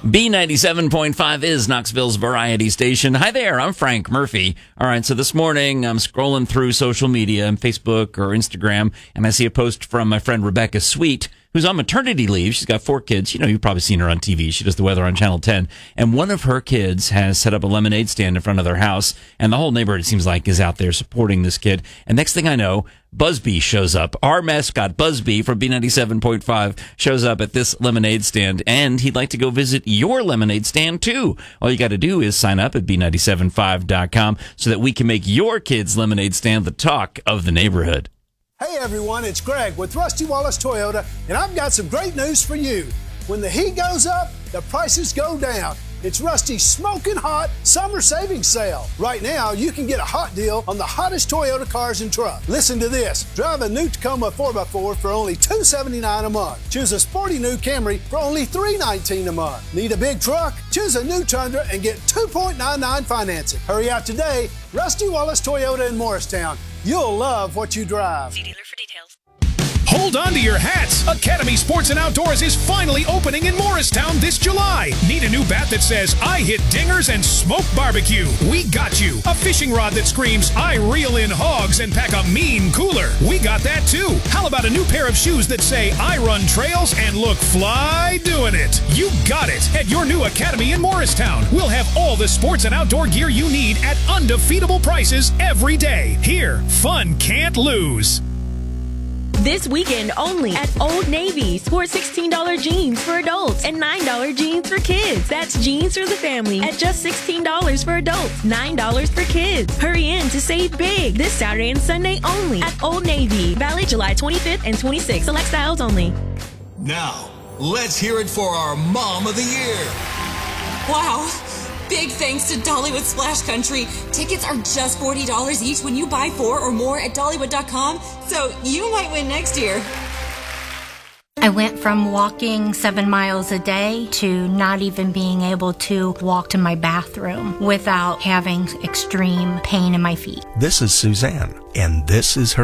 B97.5 is Knoxville's variety station. Hi there, I'm Frank Murphy. All right, so this morning I'm scrolling through social media and Facebook or Instagram, and I see a post from my friend Rebecca Sweet, who's on maternity leave. She's got 4 kids. You know, you've probably seen her on TV. She does the weather on Channel 10. And one of her kids has set up a lemonade stand in front of their house, and the whole neighborhood, it seems like, is out there supporting this kid. And next thing I know, Busby shows up. Our mascot, Busby from B97.5, shows up at this lemonade stand, and he'd like to go visit your lemonade stand, too. All you got to do is sign up at B975.com so that we can make your kid's lemonade stand the talk of the neighborhood. Hey everyone, it's Greg with Rusty Wallace Toyota, and I've got some great news for you. When the heat goes up, the prices go down. It's Rusty's smoking hot summer savings sale. Right now, you can get a hot deal on the hottest Toyota cars and trucks. Listen to this. Drive a new Tacoma 4x4 for only $279 a month. Choose a sporty new Camry for only $319 a month. Need a big truck? Choose a new Tundra and get 2.99 financing. Hurry out today. Rusty Wallace Toyota in Morristown. You'll love what you drive. See dealer for details. Hold on to your hats. Academy Sports and Outdoors is finally opening in Morristown this July. Need a new bat that says, I hit dingers and smoke barbecue? We got you. A fishing rod that screams, I reel in hogs and pack a mean cooler? We got that too. How about a new pair of shoes that say, I run trails and look fly doing it? You got it at your new Academy in Morristown. We'll have all the sports and outdoor gear you need at undefeatable prices every day. Here, fun can't lose. This weekend only at Old Navy. Score $16 jeans for adults and $9 jeans for kids. That's jeans for the family at just $16 for adults, $9 for kids. Hurry in to save big this Saturday and Sunday only at Old Navy. Valid July 25th and 26th. Select styles only. Now, let's hear it for our Mom of the Year. Wow. Big thanks to Dollywood Splash Country. Tickets are just $40 each when you buy 4 or more at Dollywood.com, so you might win next year. I went from walking 7 miles a day to not even being able to walk to my bathroom without having extreme pain in my feet. This is Suzanne, and this is her